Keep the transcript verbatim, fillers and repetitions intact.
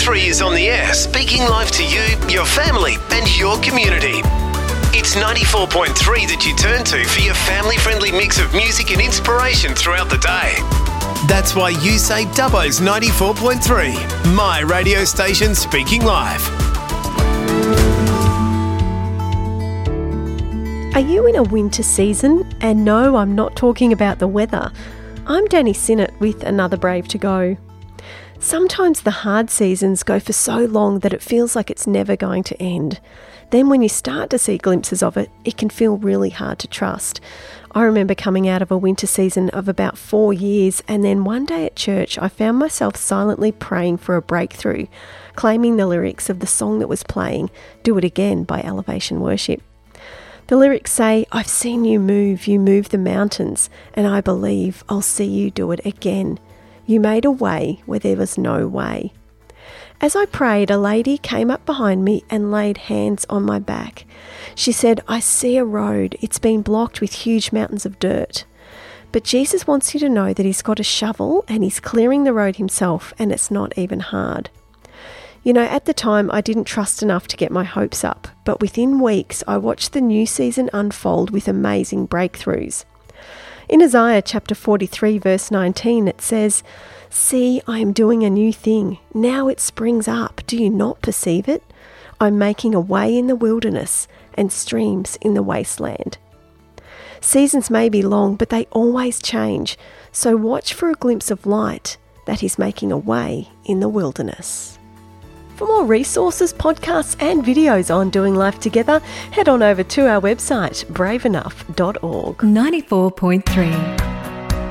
three is on the air, speaking live to you, your family and your community. It's ninety-four point three that you turn to for your family-friendly mix of music and inspiration throughout the day. That's why you say Dubbo's ninety-four point three, my radio station speaking live. Are you in a winter season? And no, I'm not talking about the weather. I'm Danny Sinnott with Another Brave to Go. Sometimes the hard seasons go for so long that it feels like it's never going to end. Then when you start to see glimpses of it, it can feel really hard to trust. I remember coming out of a winter season of about four years and then one day at church I found myself silently praying for a breakthrough, claiming the lyrics of the song that was playing, Do It Again by Elevation Worship. The lyrics say, I've seen you move, you move the mountains, and I believe I'll see you do it again. You made a way where there was no way. As I prayed, a lady came up behind me and laid hands on my back. She said, I see a road. It's been blocked with huge mountains of dirt. But Jesus wants you to know that he's got a shovel and he's clearing the road himself, and it's not even hard. You know, at the time, I didn't trust enough to get my hopes up, but within weeks, I watched the new season unfold with amazing breakthroughs. In Isaiah chapter forty-three, verse nineteen, it says, See, I am doing a new thing. Now it springs up. Do you not perceive it? I'm making a way in the wilderness and streams in the wasteland. Seasons may be long, but they always change. So watch for a glimpse of light that is making a way in the wilderness. For more resources, podcasts and videos on doing life together, head on over to our website, brave enough dot org. ninety-four point three